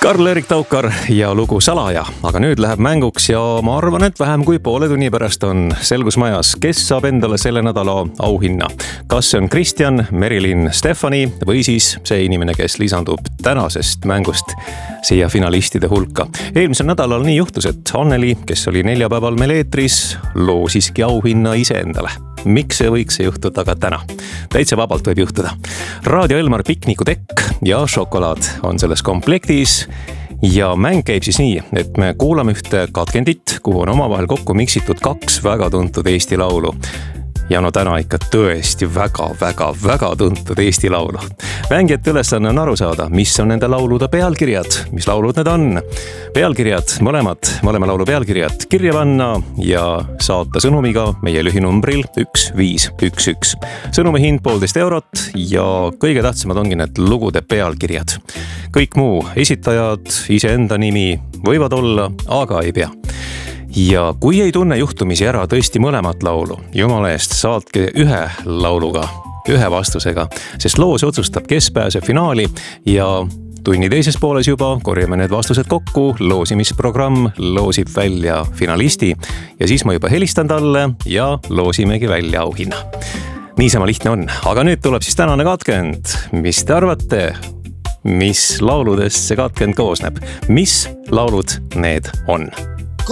Karl-Erik Taukar ja lugu Salaja, aga nüüd läheb mänguks ja ma arvan, et vähem kui poole tunni pärast on selgus majas, kes saab endale selle nädala auhinna. Kas see on Kristjan, Merilin, Stefani või siis see inimene, kes lisandub tänasest mängust siia finalistide hulka. Eelmisel nädalal nii juhtus, et Anneli, kes oli neljapäeval meil eetris, loosiski auhinna ise endale. Miks see võiks juhtuda ka täna? Täitsa vabalt võib juhtuda. Raadio Elmar piknikutekk ja šokolaad on selles komplektis ja mäng käib siis nii, et me kuulame ühte katkendit, kuhu on omavahel kokku miksitud kaks väga tuntud Eesti laulu. Ja no täna ikka tõesti väga tuntud Eesti laulu. Mängijate ülesanne on aru saada, mis on nende laulude pealkirjad, mis laulud need on. Pealkirjad, mõlema laulu pealkirjad kirja panna ja saata sõnumiga meie lühinumbril 1511. Sõnumi hind 1,5 eurot ja kõige tähtsamad ongi need lugude pealkirjad. Kõik muu, esitajad, iseenda nimi võivad olla, aga ei pea. Ja kui ei tunne juhtumisi ära tõesti mõlemat laulu, jumala eest saatke ühe lauluga, ühe vastusega, sest loos otsustab, kes pääseb finaali ja tunni teises pooles juba korjame need vastused kokku, loosimisprogramm loosib välja finalisti ja siis ma juba helistan talle ja loosimegi välja auhinna. Niisama lihtne on, aga nüüd tuleb siis tänane katkend. Mis te arvate, mis lauludest see katkend koosneb? Mis laulud need on?